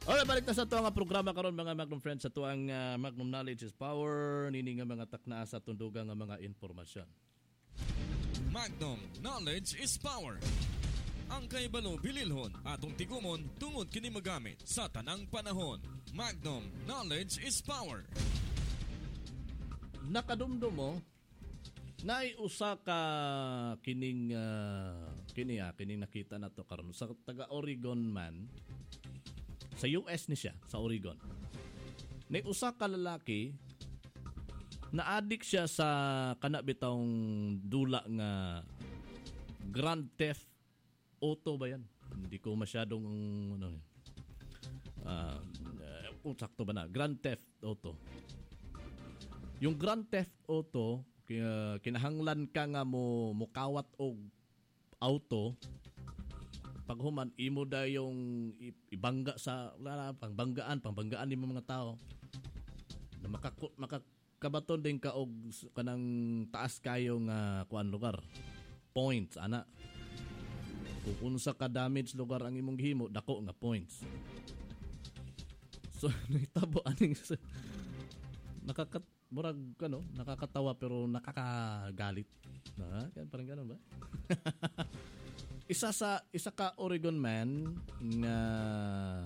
Alright, balik na sa ito ang programa karon mga Magnum Friends. Sa ito ang Magnum Knowledge is Power. Nini nga mga takna sa tundugang nga mga informasyon. Magnum Knowledge is Power. Ang kaibalo bililhon atong tigumon tungod kini magamit sa tanang panahon. Magnum Knowledge is Power. Nakadumdum mo usa ka kining nakita na to karon sa taga Oregon man. Sa US ni siya, sa Oregon. May usa ka lalaki na-addict siya sa kanabitang dula nga Grand Theft Auto ba yan? Hindi ko masyadong sakto ba na? Grand Theft Auto. Yung Grand Theft Auto, kinahanglan ka nga mo mukawat og auto. Pag human, imo da yung ibangga sa pangbanggaan ni mga tao na makakabaton din ka og kanang taas kayo nga kuan lugar points ana kung unsa ka damage lugar ang imong gihimo dako nga points. So nahitabo aning nakakatawa pero nakakagalit na parang ganun ba? Isa ka Oregon man na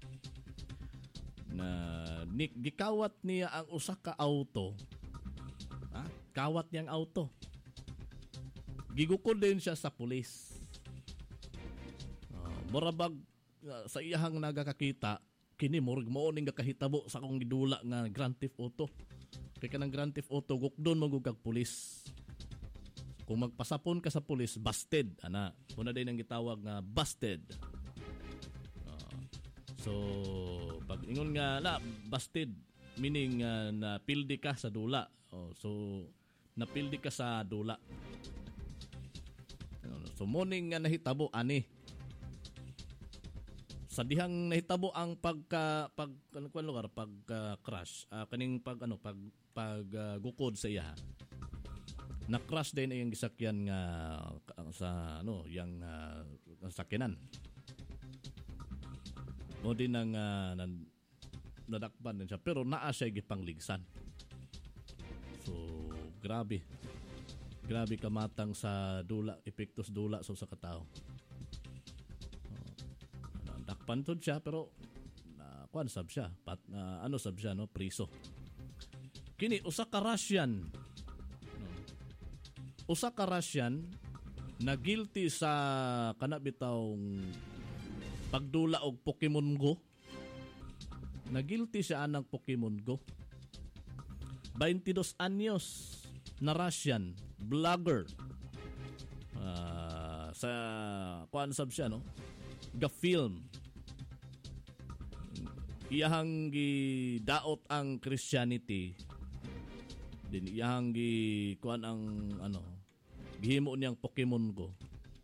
gikawat niya ang usa ka auto. Kawat niya ang auto. Gigukod din siya sa pulis. Murabag sa iyahang nagakakita kini murag mao ning gakahitabo sa akong gidula nga Grand Theft Auto. Kay kanang Grand Theft Auto gukdon magugag pulis. Kung magpasapon ka sa pulis, busted. Muna din ang gitawag nga busted. So, pag ingon nga na busted, meaning napildi ka sa dula. So, napildi ka sa dula. So, morning nga nahitabo, ani. Sa dihang nahitabo ang pag-crash, kaning gukod sa iya. Na-crash din ay yung gisakyan nga sa yung sakyanan. Mo din ang nadakpan din siya pero naa siya gipangligsan. So grabe kamatang sa dula, epektos dula sa katao. Nadakpan to siya pero kuan sab siya, sab siya priso. Kini usa ka Russian na guilty sa kanabitawng pagdula og Pokemon Go. Na guilty siya anang Pokemon Go. 22 anyos na Russian vlogger. Sa kuan sab siya ga-film. Iyahang gidaot ang Christianity. Din iyang kuan ang gihimo niyang Pokemon Go.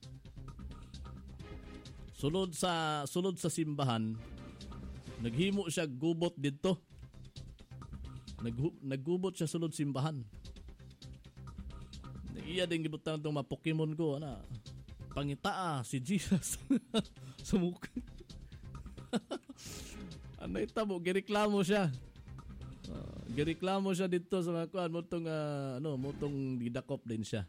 Sulod sa simbahan, naghimo siya gubot didto. Naggubot siya sulod simbahan. Iya din gibutang tong mga Pokemon Go Pangita si Jesus sa mukha. Anay tabo gireklamo siya. Gireklamo siya dito sa mga kuan motong didakop din siya.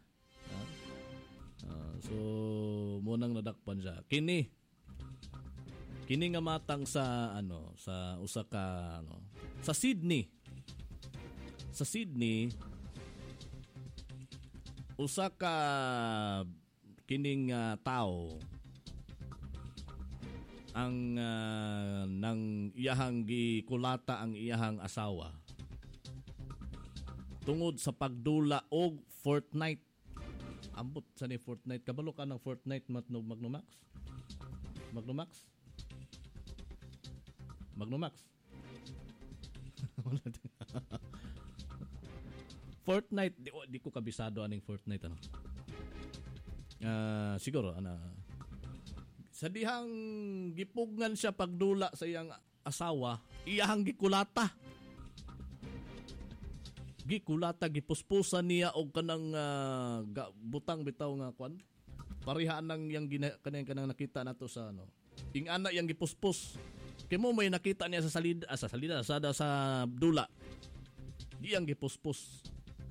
So munang nadakpan siya. Kini nga matang sa sa usa ka sa Sydney. Sa Sydney usa ka kining tao ang nang iyahang gikulata ang iyahang asawa tungod sa pagdula og Fortnite. Ambot sa ni Fortnite. Kabalo ka ng Fortnite Magnumax? Fortnite, di ko kabisado aning Fortnite siguro sa dihang gipugnan siya pagdula sa iyang asawa, iyahang gikulata gipuspusan niya og kanang butang bitaw nga kwan parihaan nang yang kanang nakita nato sa ingana yang gipuspos Kay mo may nakita niya sa salida sa dula. Iyang gipuspos.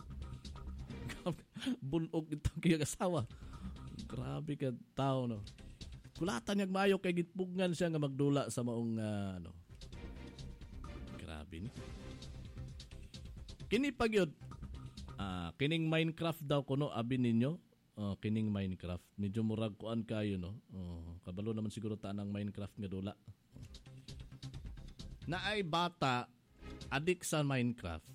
Bunog itong kiyang asawa. Grabe ka tao, no. Kulatan niyag maayo kay gitpugngan siya nga magdula sa maong ano. Grabe ni. Kini pagyud kining Minecraft daw kuno abi ninyo. Kining Minecraft medyo murag kuan kayo, no. Kabalo naman siguro ta nang Minecraft nga dula. Na ay bata adik sa Minecraft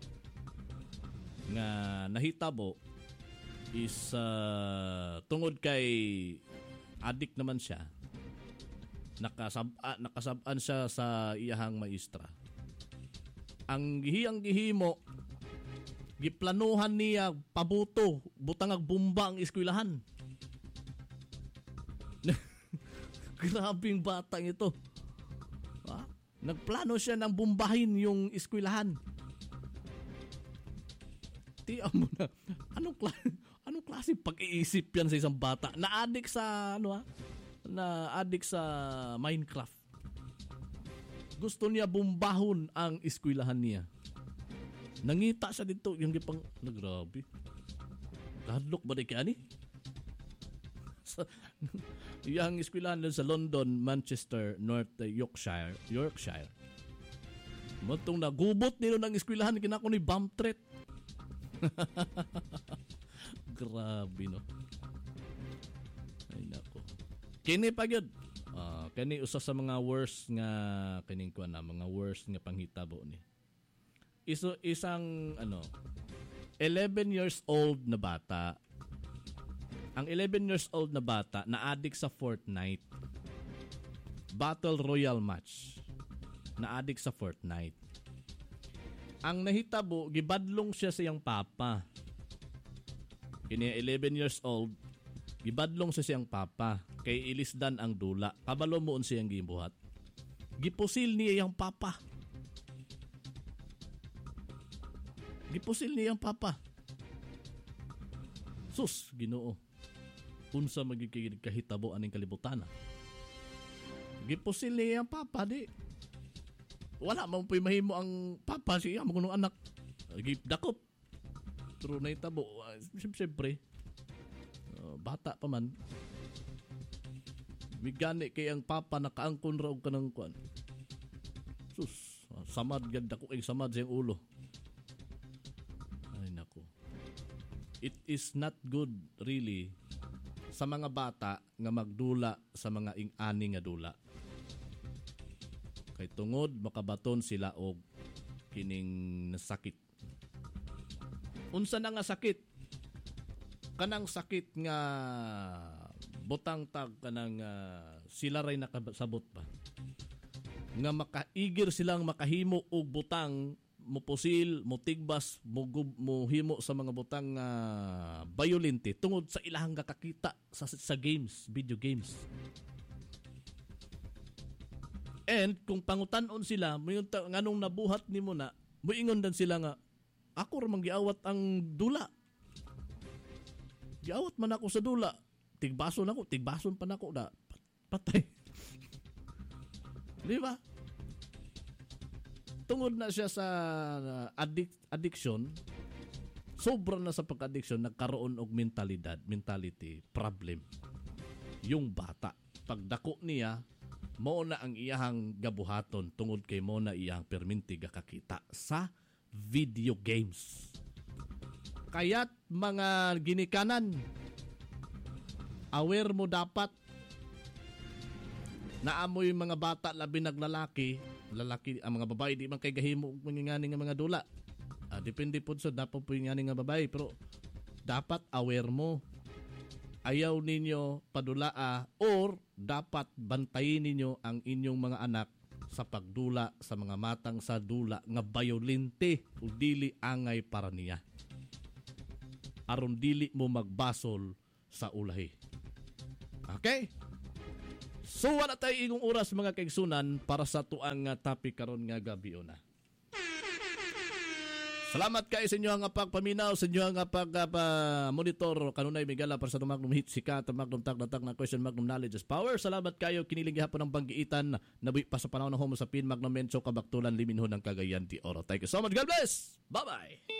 nga nahitabo is tungod kay adik naman siya, nakasab-an siya sa iyahang maestra. Ang gihimo giplanuhan niya pabuto butangag bomba ang eskwelahan. Grabing batang ito. Nagplano siya ng bombahin yung eskwelahan. Tiyan mo na. Anong klase pag-iisip yan sa isang bata? Na-addict sa na-addict sa Minecraft. Gusto niya bombahon ang eskwelahan niya. Nangita siya dito yung gipang grabe. Hadlok ba di kaya ni? Yang eskwelahan sa London, Manchester, North Yorkshire. Matong nagubot nilo ng eskwelahan kinako ni bomb threat. Grabe, no. Ay nako. Kini pagyud. Kani usa sa mga worst nga kining kuan na mga worst nga panghitabo ni. Isang 11 years old na bata. Ang 11 years old na bata na-addict sa Fortnite. Battle Royale match. Na-addict sa Fortnite. Ang nahitabo, gibadlong siya sa iyang papa. Kini 11 years old, gibadlong sa siyang papa. Kay ilisdan ang dula. Kabalo moon siyang gibuhat. Gipusil niya iyang papa. Gipusil niya iyang papa. Sus, Ginoo. Unsa magiging kahitabo aning kalibutan. Gipusil niya ang papa di. Wala man po'y mahimo ang papa siya magunong anak. Gidakop. Pero nahitabo. Siyempre. Bata pa man. Migani kay ang papa nakaangkon raw ka ng kuan. Sus. Samad ganda ko. Samad siyang ulo. Ay nako. It is not good really sa mga bata nga magdula sa mga ing-ani nga dula. Kay tungod makabaton sila og kining nasakit. Unsa na nga sakit? Kanang sakit nga butang tag kanang sila ray nakasabot pa. Nga makaigir silang makahimo og butang mopusil, motigbas, mohimo sa mga butang violente tungod sa ilahang kakakita sa games, video games. And kung pangutan-on sila, nganong nabuhat nimo na, moingon dan sila nga, ako ramang giawat ang dula. Giawat man ako sa dula. Tigbason pa nako da. Patay. Di ba? Tungod na siya sa addiction, sobra na sa pagka-addiction, nagkaroon og mentality problem. Yung bata, pagdako niya, mao na ang iyahang gabuhaton tungod kay mao na iyang perminti gakakita sa video games. Kaya't mga ginikanan, aware mo dapat naamoy mga bata labi naglalaki ang mga babae di man kay gahimo mangingani nga mga dula. Depende po sa dapat po ngani nga babae pero dapat aware mo. Ayaw ninyo padulaa or dapat bantayin ninyo ang inyong mga anak sa pagdula sa mga matang sa dula nga violente ug dili angay para niya. Aron dili mo magbasol sa ulahi. Okay? So wala tayo igong oras mga kaigsunan para sa tuang topic karon nga gabi na. Salamat kayo sa inyo nga pagpaminaw, sa inyo nga pag-monitor kanunay migala para sa Magnum Hit Sikat, Magnum Tag na question, Magnum Knowledge is Power. Salamat kayo kiniling gihapon ng banggiitan nabuhi pa sa panahon ng Homo Sapien, Magnum Menso, Kabaktulan, Liminhon ng Cagayan de Oro. Thank you so much. God bless. Bye-bye.